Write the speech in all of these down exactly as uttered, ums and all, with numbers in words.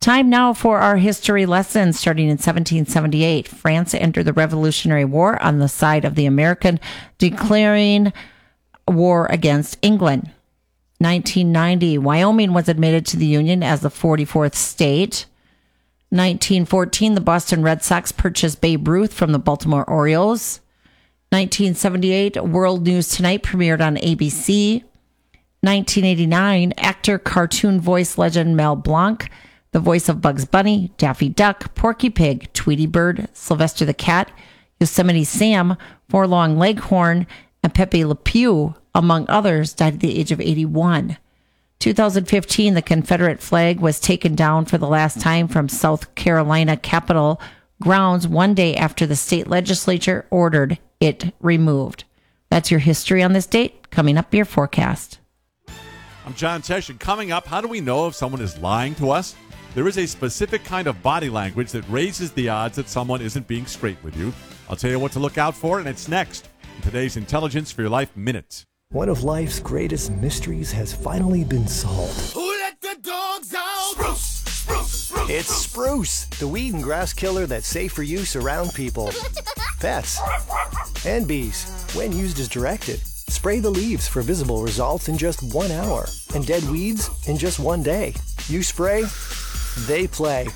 Time now for our history lesson. Starting in seventeen seventy-eight, France entered the Revolutionary War on the side of the American, declaring war against England. nineteen ninety, Wyoming was admitted to the Union as the forty-fourth state. nineteen fourteen, the Boston Red Sox purchased Babe Ruth from the Baltimore Orioles. nineteen seventy-eight, World News Tonight premiered on A B C. nineteen eighty-nine, actor cartoon voice legend Mel Blanc, the voice of Bugs Bunny, Daffy Duck, Porky Pig, Tweety Bird, Sylvester the Cat, Yosemite Sam, Forlong Leghorn, and Pepe Le Pew, among others, died at the age of eighty-one. two thousand fifteen, the Confederate flag was taken down for the last time from South Carolina Capitol grounds one day after the state legislature ordered it removed. That's your history on this date. Coming up, your forecast. I'm John Tesh, and coming up, how do we know if someone is lying to us? There is a specific kind of body language that raises the odds that someone isn't being straight with you. I'll tell you what to look out for, and it's next in today's Intelligence for Your Life Minute. One of life's greatest mysteries has finally been solved. Who let the dogs out? Spruce, spruce, spruce. It's Spruce, the weed and grass killer that's safe for use around people, pets, and bees when used as directed. Spray the leaves for visible results in just one hour, and dead weeds in just one day. You spray, they play.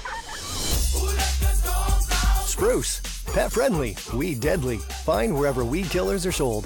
Spruce, pet friendly, weed deadly. Find wherever weed killers are sold.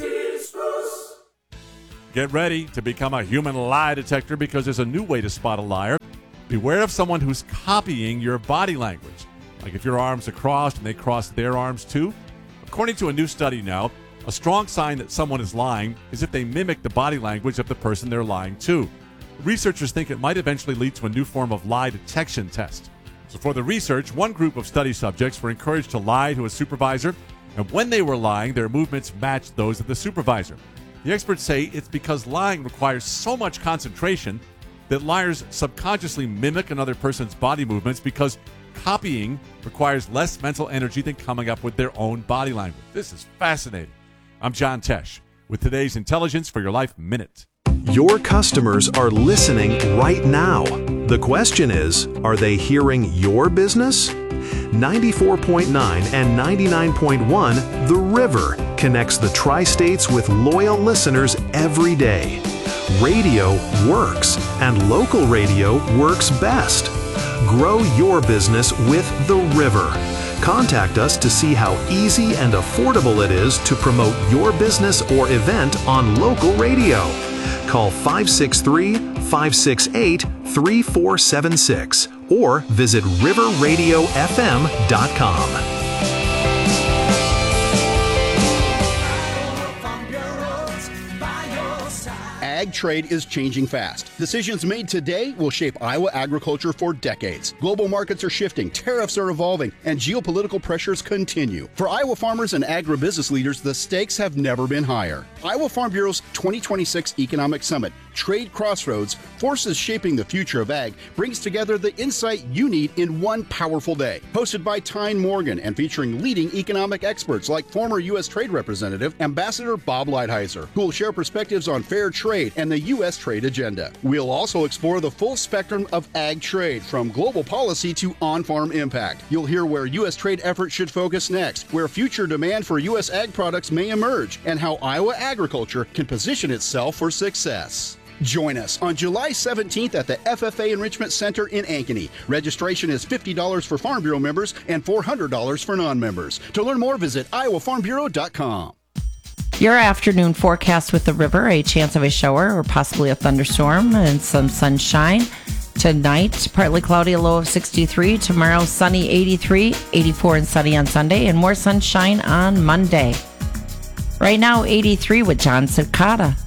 Get ready to become a human lie detector, because there's a new way to spot a liar. Beware of someone who's copying your body language. Like if your arms are crossed and they cross their arms too. According to a new study now, a strong sign that someone is lying is if they mimic the body language of the person they're lying to. Researchers think it might eventually lead to a new form of lie detection test. So for the research, one group of study subjects were encouraged to lie to a supervisor, and when they were lying, their movements matched those of the supervisor. The experts say it's because lying requires so much concentration that liars subconsciously mimic another person's body movements, because copying requires less mental energy than coming up with their own body language. This is fascinating. I'm John Tesh with today's Intelligence for Your Life Minute. Your customers are listening right now. The question is, are they hearing your business? ninety-four point nine and ninety-nine point one, The River, connects the tri-states with loyal listeners every day. Radio works, and local radio works best. Grow your business with The River. Contact us to see how easy and affordable it is to promote your business or event on local radio. Call five six three, five six eight, three four seven six or visit river radio f m dot com. Ag trade is changing fast. Decisions made today will shape Iowa agriculture for decades. Global markets are shifting, tariffs are evolving, and geopolitical pressures continue. For Iowa farmers and agribusiness leaders, the stakes have never been higher. Iowa Farm Bureau's twenty twenty-six Economic Summit, Trade Crossroads, Forces Shaping the Future of Ag, brings together the insight you need in one powerful day. Hosted by Tyne Morgan and featuring leading economic experts like former U S Trade Representative Ambassador Bob Lighthizer, who will share perspectives on fair trade and the U S trade agenda. We'll also explore the full spectrum of ag trade, from global policy to on-farm impact. You'll hear where U S trade efforts should focus next, where future demand for U S ag products may emerge, and how Iowa agriculture can position itself for success. Join us on July seventeenth at the F F A Enrichment Center in Ankeny. Registration is fifty dollars for Farm Bureau members and four hundred dollars for non-members. To learn more, visit iowa farm bureau dot com. Your afternoon forecast with The River: a chance of a shower or possibly a thunderstorm and some sunshine. Tonight, partly cloudy, a low of sixty-three. Tomorrow, sunny, eighty-three. eighty-four and sunny on Sunday, and more sunshine on Monday. Right now, eighty-three with John Cicada.